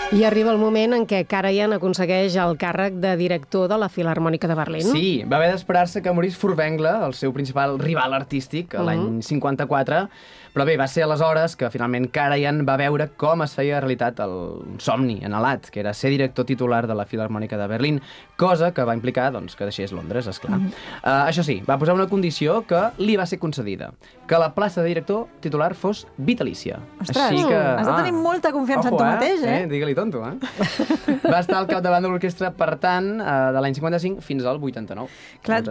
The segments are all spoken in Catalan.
I arriba el moment en què Karajan aconsegueix el càrrec de director de la Filharmònica de Berlín. Sí, va haver d'esperar-se que morís Furtwängler, el seu principal rival artístic, l'any 54, però bé, va ser aleshores que finalment Karajan va veure com es feia realitat el somni anhelat, que era ser director titular de la Filharmònica de Berlín, cosa que va implicar doncs, que deixés Londres, esclar. Això sí, va posar una condició que li va ser concedida, que la plaça de director titular fos vitalícia. Ostres, així que, has de tenir molta confiança en tu mateix, eh? Digue-li tonto, eh? Va estar al capdavant de l'orquestra, per tant, de l'any 55 fins al 89. Clar,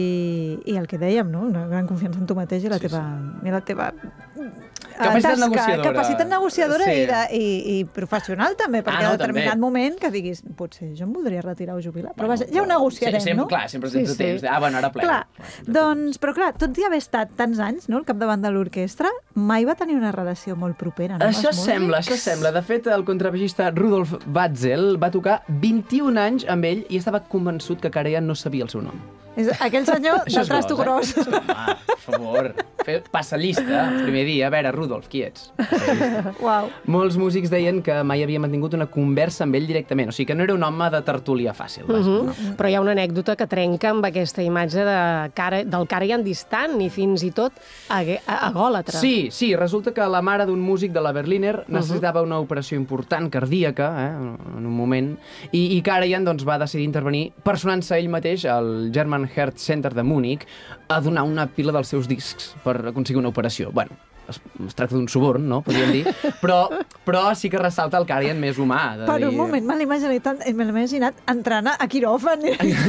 i el que dèiem, no? Una gran confiança en tu mateix i la teva capacitat negociadora. Capacitat negociadora Sí. i professional també, perquè a determinat moment que diguis, potser jo em voldria retirar o jubilar, però vaja, ja ho negociarem, no? Clar, sempre tens temps. Bueno, ara ple. Clar, doncs, però clar, tot i haver estat tants anys, no, al capdavant de l'orquestra, mai va tenir una relació molt propera, no? Això sembla. De fet, el contrabaixista Rudolf Watzel va tocar 21 anys amb ell i estava convençut que Karajan no sabia el seu nom. És aquell senyor del trasto gros. Home, per favor, passa llista. Primer dia, a veure, Rudolf, qui ets? Uau. Molts músics deien que mai havia mantingut una conversa amb ell directament, o sigui que no era un home de tertúlia fàcil. No? Però hi ha una anècdota que trenca amb aquesta imatge del Karajan distant i fins i tot agòlatra. Sí, resulta que la mare d'un músic de la Berliner necessitava una operació important cardíaca, en un moment, i Karajan doncs, va decidir intervenir personant-se ell mateix al German Heart Center de Múnich a donar una pila dels seus discs per aconseguir una operació. Bueno, es tracta d'un suborn, no? Podríem dir. Però sí que ressalta el Karajan més humà. Per un moment me l'he imaginat entrant a quiròfan.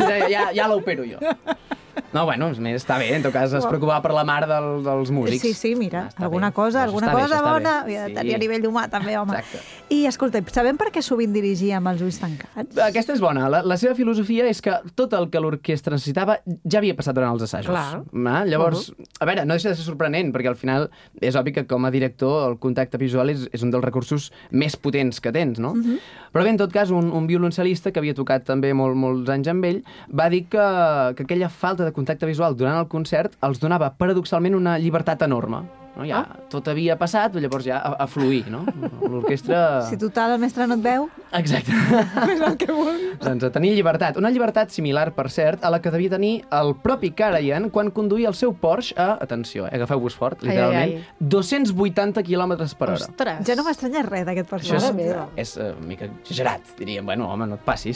Ja l'opero jo. No, bueno, està bé, en tot cas es preocupava per la mare dels músics. Sí, mira, alguna cosa bona havia de tenir a nivell humà també, home. Exacte. I escolta, sabem per què sovint dirigia amb els ulls tancats? Aquesta és bona. La seva filosofia és que tot el que l'orquestra necessitava ja havia passat durant els assajos. Clar. Llavors, a veure, no deixa de ser sorprenent, perquè al final és obvi que com a director el contacte visual és un dels recursos més potents que tens, no? Però bé, en tot cas, un violoncel·lista que havia tocat també molts anys amb ell va dir que aquella falta de contacte visual durant el concert els donava paradoxalment una llibertat enorme. No? Ja tot havia passat, llavors ja a fluir, no? L'orquestra... Si total el mestre no et veu... Exacte. És el que vol. Doncs a tenir llibertat. Una llibertat similar, per cert, a la que devia tenir el propi Karajan quan conduïa el seu Porsche a, atenció, agafeu-vos fort, literalment, 280 km per hora. Ostres! Ja no m'estranya res d'aquest Porsche. Això és una mica exagerat, diríem. Bueno, home, no et passis.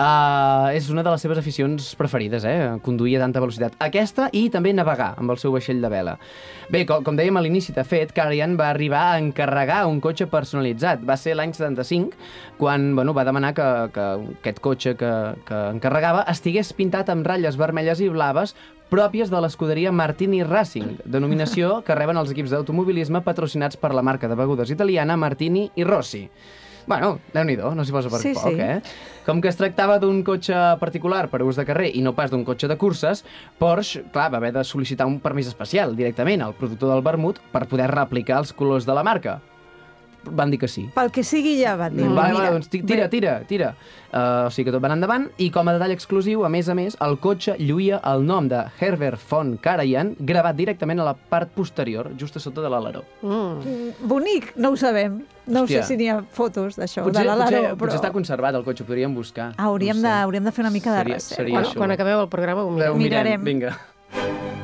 És una de les seves aficions preferides, conduir a tanta velocitat. Aquesta i també navegar amb el seu vaixell de vela. Bé, com dèiem a l'inici, de fet, Karajan va arribar a encarregar un cotxe personalitzat. Va ser l'any 75, quan va demanar que aquest cotxe que encarregava estigués pintat amb ratlles vermelles i blaves pròpies de l'escuderia Martini Racing, denominació que reben els equips d'automobilisme patrocinats per la marca de begudes italiana Martini i Rossi. Bueno, Déu-n'hi-do, no s'hi posa per poc, eh? Com que es tractava d'un cotxe particular per ús de carrer i no pas d'un cotxe de curses, Porsche, clar, va haver de sol·licitar un permís especial directament al productor del vermut per poder reaplicar els colors de la marca. Van dir que sí. Pel que sigui ja van dir. Vale, doncs tira. O sigui que tot va endavant i com a detall exclusiu, a més, el cotxe lluïa el nom de Herbert von Karajan gravat directament a la part posterior, just a sota de l'aleró. Bonic, no ho sabem. No sé si n'hi ha fotos d'això, de l'aleró. Potser està conservat el cotxe, podríem buscar. Hauríem de fer una mica de recerca. Quan acabeu el programa ho mirem. Mirarem. Vinga.